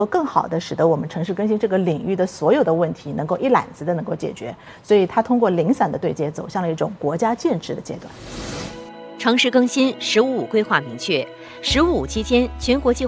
更好的使得我们城市更新这个领域的所有的问题能够一揽子的能够解决，所以它通过零散的对接走向了一种国家建制的阶段。 城市更新“十五五”规划明确，“十五五”期间全国计